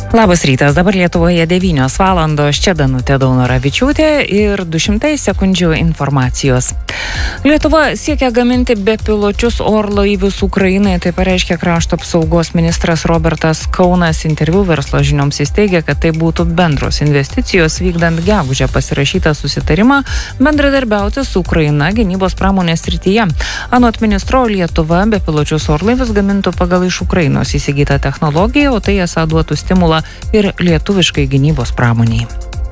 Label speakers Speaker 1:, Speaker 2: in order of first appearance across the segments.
Speaker 1: Labas rytas, dabar Lietuvoje 9 valandos, čia Danutė Daunoravičiūtė ir 200 sekundžių informacijos. Lietuva siekia gaminti bepiločius orlaivius Ukrainai, tai pareiškė krašto apsaugos ministras Robertas Kaunas. Interviu Verslo žinioms jis teigia, kad tai būtų bendros investicijos vykdant gegužę pasirašytą susitarimą bendradarbiauti su Ukraina gynybos pramonės srityje. Anot ministro, Lietuva bepiločius orlaivius gamintų pagal iš Ukrainos įsigytą technologiją, o tai esą duotų stimulą ir lietuviškai gynybos pramoniai.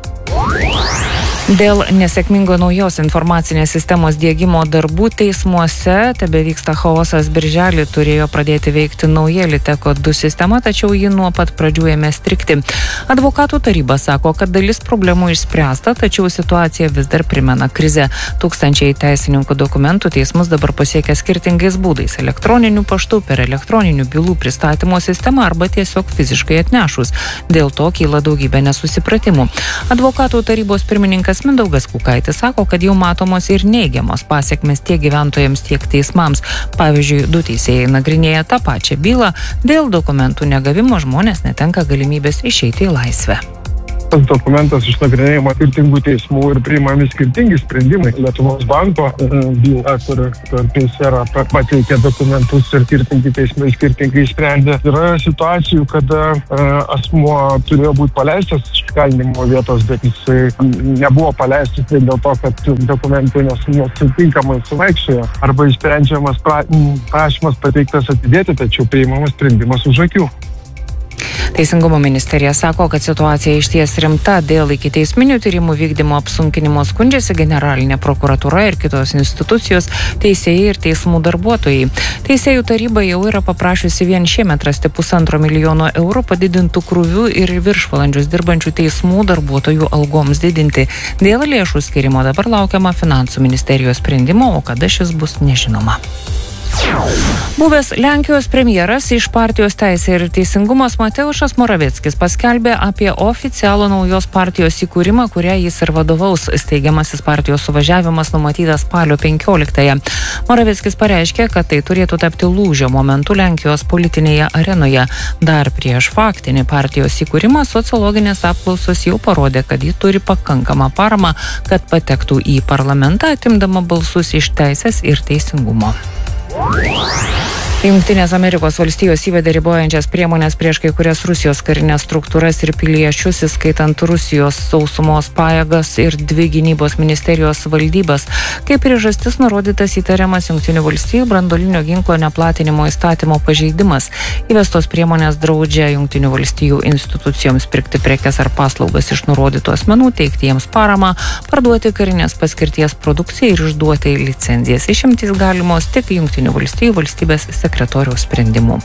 Speaker 1: Dėl nesėkmingo naujos informacinės sistemos diegimo darbų teismuose tebevyksta chaosas. Birželį turėjo pradėti veikti nauja Liteko 2 sistema, tačiau ji nuo pat pradžių ėmė strigti. Advokatų taryba sako, kad dalis problemų išspręsta, tačiau situacija vis dar primena krizę. Tūkstančiai teisininkų dokumentų teismus dabar pasiekia skirtingais būdais: elektroniniu paštu, per elektroninių bylų pristatymo sistemą arba tiesiog fiziškai atnešus. Dėl to kyla daugybė nesusipratimų. Advokatų tarybos pirmininkas Mindaugas Kukaitis sako, kad jau matomos ir neigiamos pasiekmes tiek gyventojams, tiek teismams. Pavyzdžiui, 2 teisėjai nagrinėja tą pačią bylą, dėl dokumentų negavimo žmonės netenka galimybės išeiti į laisvę.
Speaker 2: Tas dokumentas išnagrinėjama skirtingų teismų ir priimami skirtingi sprendimai. Lietuvos banko byla, kur teisėra pateikė dokumentus ir skirtingi teismai skirtingai sprendė. Yra situacijų, kada asmuo turėjo būti paleistas iš kalinimo vietos, bet jisai nebuvo paleistas dėl to, kad dokumentai nesutinkamai suvaikščiojo. Arba išsprendžiamas prašymas pateiktas atidėti, tačiau priimamas sprendimas už akių.
Speaker 1: Teisingumo ministerija sako, kad situacija išties rimta. Dėl ikiteisminių tyrimų vykdymo apsunkinimo skundžiasi Generalinė prokuratūra ir kitos institucijos, teisėjai ir teismų darbuotojai. Teisėjų taryba jau yra paprašiusi vien šiemet rasti 1,5 milijono eurų padidintų krūvių ir viršvalandžius dirbančių teismų darbuotojų algoms didinti. Dėl lėšų skirimo dabar laukiama Finansų ministerijos sprendimo, o kada šis bus nežinoma. Buvęs Lenkijos premjeras iš partijos Teisė ir teisingumas Mateušas Moravieckis paskelbė apie oficialų naujos partijos įkūrimą, kurią jis ir vadovaus. Steigiamasis partijos suvažiavimas numatytas spalio 15-ąją. Moravieckis pareiškė, kad tai turėtų tapti lūžio momentu Lenkijos politinėje arenoje. Dar prieš faktinį partijos įkūrimą sociologinės apklausos jau parodė, kad ji turi pakankamą paramą, kad patektų į parlamentą, atimdama balsus iš Teisės ir teisingumo. Jungtinės Amerikos valstijos įvedė ribojančias priemonės prieš kai kurias Rusijos karinės struktūras ir piliečius, įskaitant Rusijos sausumos pajėgas ir 2 gynybos ministerijos valdybas. Kaip priežastis nurodytas įtariamas Jungtinių valstijų branduolinio ginklo neplatinimo įstatymo pažeidimas. Įvestos priemonės draudžia Jungtinių valstijų institucijoms pirkti prekes ar paslaugas iš nurodytų asmenų, teikti jiems paramą, parduoti karinės paskirties produkciją ir išduoti licenzijas. Išimtys galimos tik Jungtinių valstijų valstybės sekretoriaus sprendimu.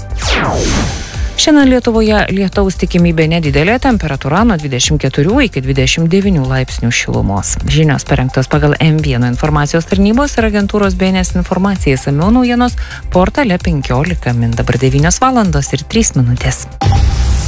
Speaker 1: Šiandien Lietuvoje lietaus tikimybė nedidelė, temperatūra nuo 24 iki 29 laipsnių šilumos. Žinios parengtos pagal M1 informacijos tarnybos ir agentūros BNS informacija. Išsamiau naujienos portale 15 min. Dabar 9 valandos ir 3 minutės.